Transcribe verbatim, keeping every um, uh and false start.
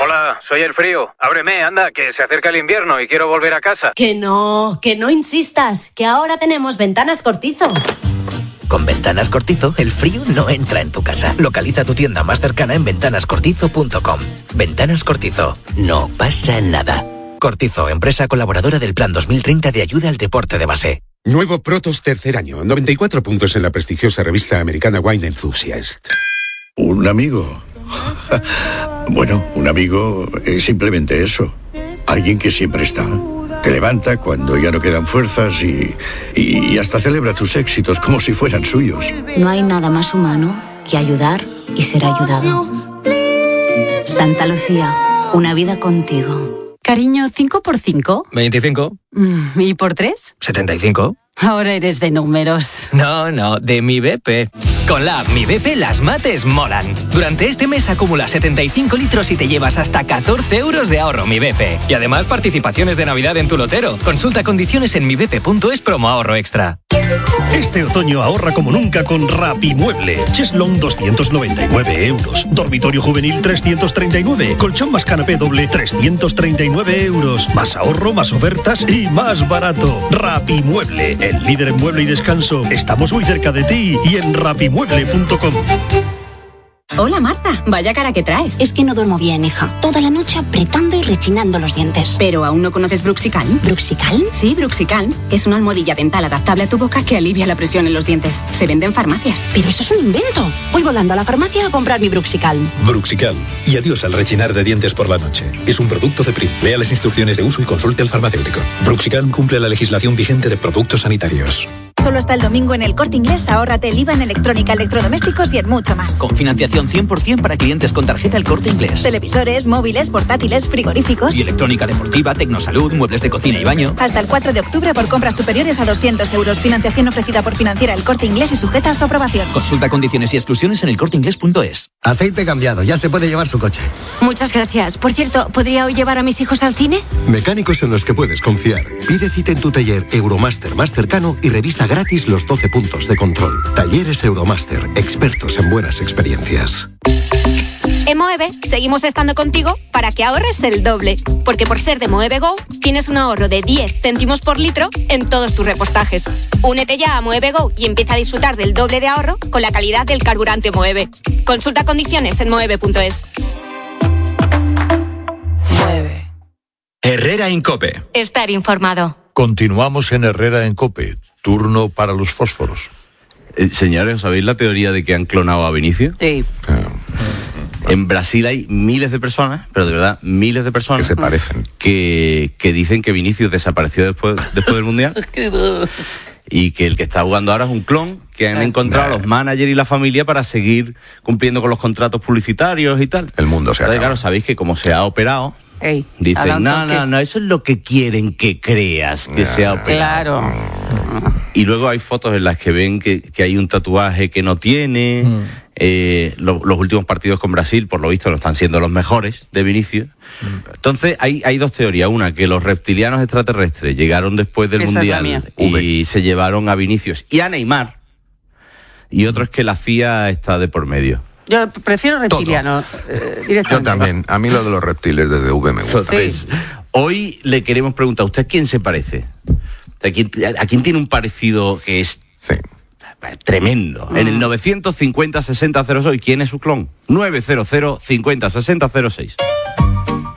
Hola, soy el frío. Ábreme, anda, que se acerca el invierno y quiero volver a casa. Que no, que no insistas, que ahora tenemos Ventanas Cortizo. Con Ventanas Cortizo, el frío no entra en tu casa. Localiza tu tienda más cercana en ventanas cortizo punto com. Ventanas Cortizo, no pasa nada. Cortizo, empresa colaboradora del Plan dos mil treinta de ayuda al deporte de base. Nuevo Protos tercer año, noventa y cuatro puntos en la prestigiosa revista americana Wine Enthusiast. ¿Un amigo? Bueno, un amigo es simplemente eso. Alguien que siempre está. Te levanta cuando ya no quedan fuerzas y, y hasta celebra tus éxitos como si fueran suyos. No hay nada más humano que ayudar y ser ayudado. Santa Lucía, una vida contigo. Cariño, ¿cinco por cinco? veinticinco. ¿Y por tres? setenta y cinco. Ahora eres de números. No, no, de mi B P. Con la app Mi B P las mates molan. Durante este mes acumula setenta y cinco litros y te llevas hasta catorce euros de ahorro Mi B P. Y además participaciones de Navidad en tu lotero. Consulta condiciones en mi b p punto es promo ahorro extra. Este otoño ahorra como nunca con Rapimueble. Cheslong doscientos noventa y nueve euros. Dormitorio juvenil trescientos treinta y nueve. Colchón más canapé doble trescientos treinta y nueve euros. Más ahorro, más ofertas y más barato. Rapimueble, el líder en mueble y descanso. Estamos muy cerca de ti y en rapimueble punto com. Hola Marta, vaya cara que traes. Es que no duermo bien, hija. Toda la noche apretando y rechinando los dientes. ¿Pero aún no conoces Bruxicalm? ¿Bruxicalm? Sí, Bruxicalm. Es una almohadilla dental adaptable a tu boca que alivia la presión en los dientes. Se vende en farmacias. Pero eso es un invento. Voy volando a la farmacia a comprar mi Bruxicalm. Bruxicalm. Y adiós al rechinar de dientes por la noche. Es un producto de Prim. Lea las instrucciones de uso y consulte al farmacéutico. Bruxicalm cumple la legislación vigente de productos sanitarios. Solo hasta el domingo en El Corte Inglés, ahórrate el I V A en electrónica, electrodomésticos y en mucho más. Con financiación cien por ciento para clientes con tarjeta El Corte Inglés. Televisores, móviles, portátiles, frigoríficos. Y electrónica deportiva, tecnosalud, muebles de cocina y baño. Hasta el cuatro de octubre por compras superiores a doscientos euros. Financiación ofrecida por Financiera El Corte Inglés y sujeta a su aprobación. Consulta condiciones y exclusiones en el corte inglés punto es. Aceite cambiado, ya se puede llevar su coche. Muchas gracias. Por cierto, ¿podría hoy llevar a mis hijos al cine? Mecánicos en los que puedes confiar. Pide cita en tu taller Euromaster más cercano y revisa gratis los doce puntos de control. Talleres Euromaster, expertos en buenas experiencias. En Moeve seguimos estando contigo para que ahorres el doble, porque por ser de Moeve Go tienes un ahorro de diez céntimos por litro en todos tus repostajes. Únete ya a Moeve Go y empieza a disfrutar del doble de ahorro con la calidad del carburante Moeve. Consulta condiciones en moeve punto es. Moeve. Herrera en COPE. Estar informado. Continuamos en Herrera en COPE. Turno para los fósforos. Eh, señores, ¿sabéis la teoría de que han clonado a Vinicius? Sí. En Brasil hay miles de personas, pero de verdad, miles de personas que se parecen, que, que dicen que Vinicius desapareció después, después del Mundial y que el que está jugando ahora es un clon, que han encontrado nah. los managers y la familia para seguir cumpliendo con los contratos publicitarios y tal. El mundo se Entonces, claro, sabéis que como se ha operado, Ey, dicen, no, no, no, eso es lo que quieren que creas que nah, se ha operado. Claro. Y luego hay fotos en las que ven que, que hay un tatuaje que no tiene. Mm. Eh, lo, los últimos partidos con Brasil, por lo visto, no están siendo los mejores de Vinicius. Mm. Entonces, hay, hay dos teorías. Una, que los reptilianos extraterrestres llegaron después del Esa Mundial y se llevaron a Vinicius y a Neymar. Y otro es que la C I A está de por medio. Yo prefiero reptilianos. Eh, Yo también. A mí lo de los reptiles desde V me gusta. Sí. Hoy le queremos preguntar, ¿usted a quién se parece? ¿A quién, a quién tiene un parecido que es sí. tremendo? Mm. En el novecientos cincuenta sesenta cero seis, ¿quién es su clon? nueve cero cero cincuenta sesenta cero seis.